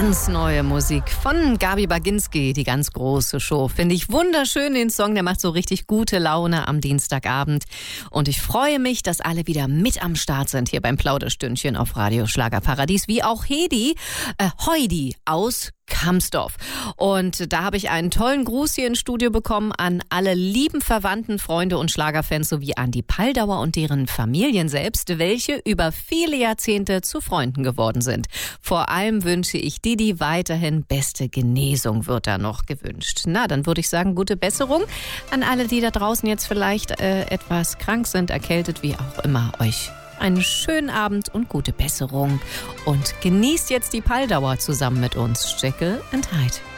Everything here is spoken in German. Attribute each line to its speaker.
Speaker 1: Ganz neue Musik von Gabi Baginski, die ganz große Show. Finde ich wunderschön, den Song, der macht so richtig gute Laune am Dienstagabend. Und ich freue mich, dass alle wieder mit am Start sind hier beim Plauderstündchen auf Radio Schlagerparadies, wie auch Heidi aus Kamsdorf. Und da habe ich einen tollen Gruß hier ins Studio bekommen an alle lieben Verwandten, Freunde und Schlagerfans sowie an die Paldauer und deren Familien selbst, welche über viele Jahrzehnte zu Freunden geworden sind. Vor allem wünsche ich Didi weiterhin beste Genesung, wird da noch gewünscht. Na, dann würde ich sagen, gute Besserung an alle, die da draußen jetzt vielleicht etwas krank sind, erkältet, wie auch immer. Euch einen schönen Abend und gute Besserung. Und genießt jetzt die Paldauer zusammen mit uns. Jekyll and Hyde.